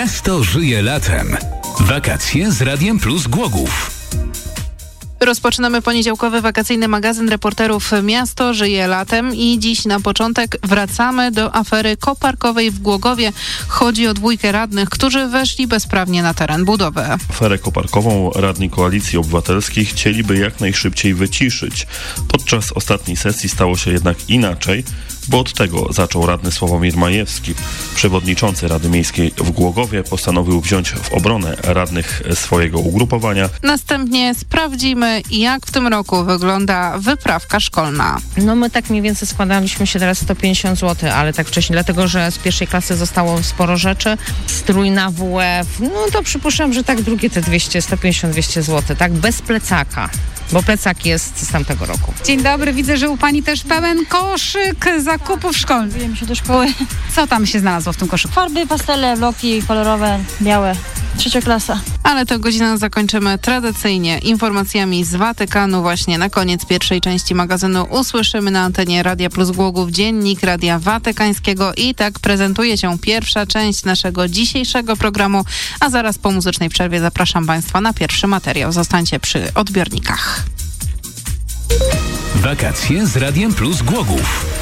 Miasto żyje latem. Wakacje z Radiem Plus Głogów. Rozpoczynamy poniedziałkowy wakacyjny magazyn reporterów Miasto żyje latem i dziś na początek wracamy do afery koparkowej w Głogowie. Chodzi o 2 radnych, którzy weszli bezprawnie na teren budowy. Aferę koparkową radni Koalicji Obywatelskiej chcieliby jak najszybciej wyciszyć. Podczas ostatniej sesji stało się jednak inaczej, bo od tego zaczął radny Sławomir Majewski. Przewodniczący Rady Miejskiej w Głogowie postanowił wziąć w obronę radnych swojego ugrupowania. Następnie sprawdzimy, jak w tym roku wygląda wyprawka szkolna. My tak mniej więcej składaliśmy się teraz 150 zł, ale tak wcześniej, dlatego że z pierwszej klasy zostało sporo rzeczy. Strój na WF, to przypuszczam, że tak drugie te 150-200 zł, tak bez plecaka. Bo plecak jest z tamtego roku. Dzień dobry, widzę, że u pani też pełen koszyk zakupów szkolnych. Udajemy się do szkoły. Co tam się znalazło w tym koszyku? Farby, pastele, bloki kolorowe, białe. 3. klasa. Ale tę godzinę zakończymy tradycyjnie informacjami z Watykanu. Właśnie na koniec pierwszej części magazynu usłyszymy na antenie Radia Plus Głogów dziennik Radia Watykańskiego i tak prezentuje się pierwsza część naszego dzisiejszego programu, a zaraz po muzycznej przerwie zapraszam Państwa na pierwszy materiał. Zostańcie przy odbiornikach. Wakacje z Radiem Plus Głogów.